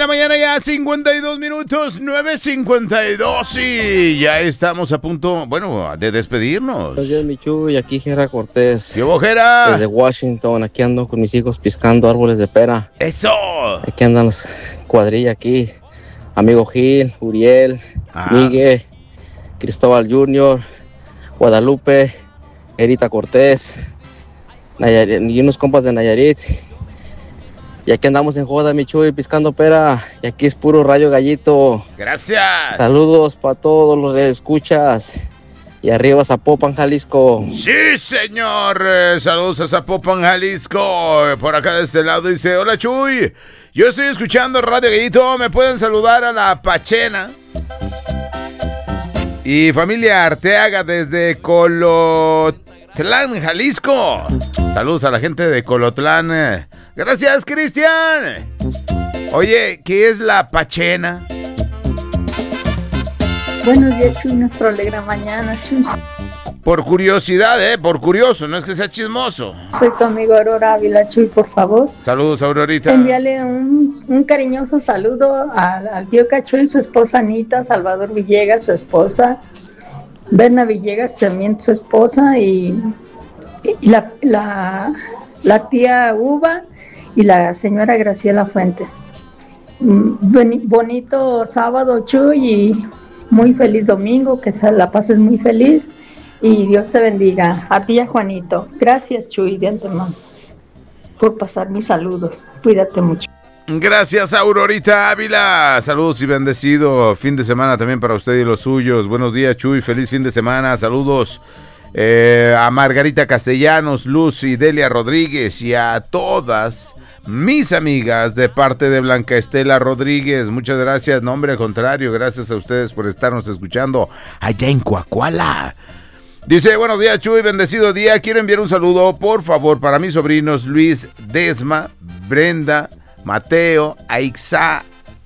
mañana ya, 52 minutos, 9:52 y ya estamos a punto, bueno, de despedirnos. Buenos días, Michu, y aquí Jera Cortés. ¿Qué hubo, Jera? Desde Washington, aquí ando con mis hijos piscando árboles de pera. ¡Eso! Aquí andan los cuadrilla aquí. Amigo Gil, Uriel, Miguel, Cristóbal Jr., Guadalupe, Erita Cortés, Nayarit, y unos compas de Nayarit. Y aquí andamos en joda, Michuy, piscando pera. Y aquí es puro rayo gallito. Gracias. Saludos para todos los que escuchas. Y arriba Zapopan, Jalisco. Sí, señor. Saludos a Zapopan, Jalisco. Por acá de este lado dice, hola, Chuy. Yo estoy escuchando Radio Gallito. ¿Me pueden saludar a la Pachena? Y familia Arteaga desde Colotlán, Jalisco. Saludos a la gente de Colotlán. Gracias, Cristian. Oye, ¿qué es la Pachena? Buenos días, Chuy, nuestro alegre mañana, Chuy. Por curiosidad, por curioso, no es que sea chismoso. Soy tu amigo Aurora Ávila, Chuy, por favor. Saludos, Aurorita. Envíale un cariñoso saludo al tío Cachuy, su esposa Anita, Salvador Villegas, su esposa, Berna Villegas, también su esposa, y la tía Uva y la señora Graciela Fuentes. Bonito sábado, Chuy, y muy feliz domingo, que la pases muy feliz y Dios te bendiga. A ti y a Juanito. Gracias, Chuy, de antemano, por pasar mis saludos. Cuídate mucho. Gracias, Aurorita Ávila. Saludos y bendecido fin de semana también para usted y los suyos. Buenos días, Chuy. Feliz fin de semana. Saludos a Margarita Castellanos, Luz y Delia Rodríguez y a todas mis amigas de parte de Blanca Estela Rodríguez. Muchas gracias. No, hombre, al contrario, gracias a ustedes por estarnos escuchando allá en Coahuila. Dice, buenos días, Chuy, bendecido día. Quiero enviar un saludo, por favor, para mis sobrinos Luis, Desma, Brenda, Mateo, Aixa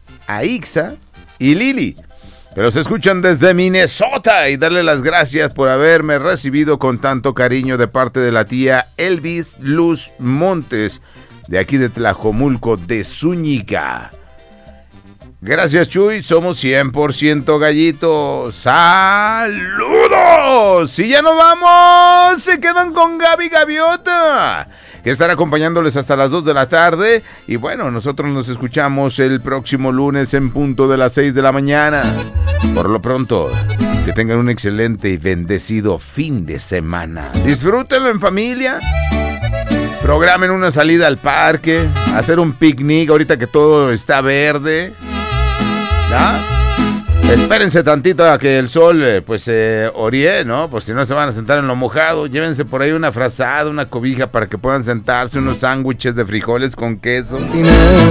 y Lili. Pero se escuchan desde Minnesota y darle las gracias por haberme recibido con tanto cariño de parte de la tía Elvis Luz Montes, de aquí de Tlajomulco de Zúñiga. Gracias, Chuy, somos 100% gallitos. ¡Saludos! Y ya nos vamos, se quedan con Gaby Gaviota, que estará acompañándoles hasta las 2 de la tarde. Y bueno, nosotros nos escuchamos el próximo lunes en punto de las 6 de la mañana. Por lo pronto, que tengan un excelente y bendecido fin de semana. Disfrútenlo en familia. Programen una salida al parque, hacer un picnic ahorita que todo está verde. ¿Ya? Espérense tantito a que el sol pues oríe, ¿no? Por si no se van a sentar en lo mojado. Llévense por ahí una frazada, una cobija para que puedan sentarse, unos sándwiches de frijoles con queso.